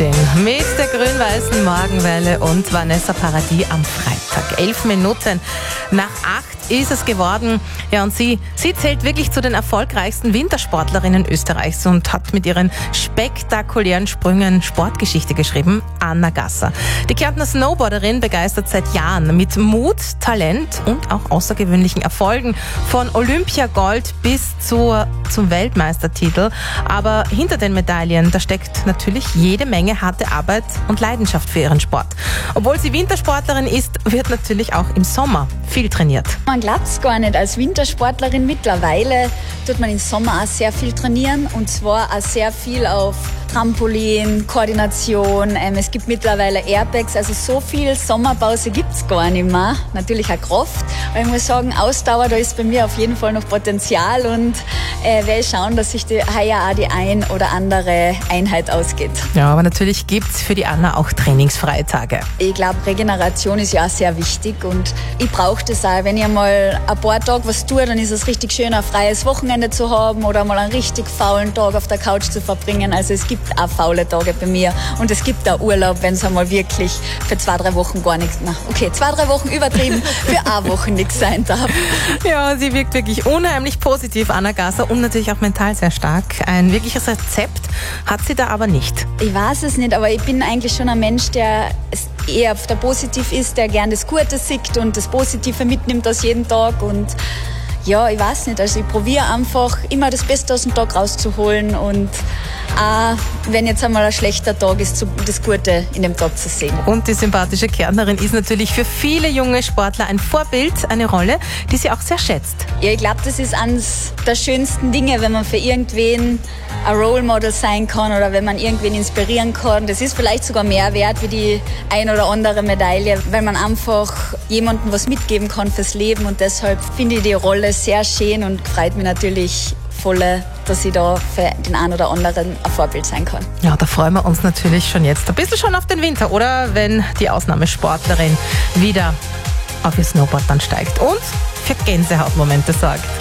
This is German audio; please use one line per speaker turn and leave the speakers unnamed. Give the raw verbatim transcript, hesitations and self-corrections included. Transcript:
stehen. Mit der grün-weißen Morgenwelle und Vanessa Paradis am Freitag. Elf Minuten nach acht ist es geworden. Ja, und sie, sie zählt wirklich zu den erfolgreichsten Wintersportlerinnen Österreichs und hat mit ihren spektakulären Sprüngen Sportgeschichte geschrieben. Anna Gasser. Die Kärntner Snowboarderin begeistert seit Jahren mit Mut, Talent und auch außergewöhnlichen Erfolgen. Von Olympiagold bis zur, zum Weltmeistertitel. Aber hinter den Medaillen, da steckt natürlich jede Menge harte Arbeit und Leidenschaft für ihren Sport. Obwohl sie Wintersportlerin ist, wird natürlich auch im Sommer viel trainiert.
Man glaubt es gar nicht. Als Wintersportlerin mittlerweile tut man im Sommer auch sehr viel trainieren, und zwar auch sehr viel auf Trampolin, Koordination. Ähm, es gibt mittlerweile Airbags, also so viel Sommerpause gibt es gar nicht mehr. Natürlich auch Kraft. Aber ich muss sagen, Ausdauer, da ist bei mir auf jeden Fall noch Potenzial, und äh, werde schauen, dass sich die, heuer auch die ein oder andere Einheit ausgeht.
Ja, aber natürlich gibt es für die Anna auch Trainingsfreitage.
Ich glaube, Regeneration ist ja auch sehr wichtig, und ich brauche das auch. Wenn ich einmal ein paar Tage was tue, dann ist es richtig schön, ein freies Wochenende zu haben oder mal einen richtig faulen Tag auf der Couch zu verbringen. Also es gibt auch faule Tage bei mir, und es gibt auch Urlaub, wenn es einmal wirklich für zwei, drei Wochen gar nichts, na, okay, zwei, drei Wochen übertrieben, für eine Woche nichts sein darf.
Ja, sie wirkt wirklich unheimlich positiv, Anna Gasser, und natürlich auch mental sehr stark. Ein wirkliches Rezept hat sie da aber nicht.
Ich weiß es nicht, aber ich bin eigentlich schon ein Mensch, der eher auf der positiv ist, der gern das Gute sieht und das Positive mitnimmt aus jedem Tag. Und ja, ich weiß nicht, also ich probiere einfach immer das Beste aus dem Tag rauszuholen, und auch wenn jetzt einmal ein schlechter Tag ist, das Gute in dem Tag zu sehen.
Und die sympathische Kärntnerin ist natürlich für viele junge Sportler ein Vorbild, eine Rolle, die sie auch sehr schätzt.
Ja, ich glaube, das ist eines der schönsten Dinge, wenn man für irgendwen ein Role Model sein kann oder wenn man irgendwen inspirieren kann. Das ist vielleicht sogar mehr wert wie die ein oder andere Medaille, weil man einfach jemandem was mitgeben kann fürs Leben, und deshalb finde ich die Rolle sehr schön und freut mich natürlich voll, dass ich da für den einen oder anderen ein Vorbild sein kann.
Ja, da freuen wir uns natürlich schon jetzt ein bisschen schon auf den Winter, oder? Wenn die Ausnahmesportlerin wieder auf ihr Snowboard dann steigt und für Gänsehautmomente sorgt.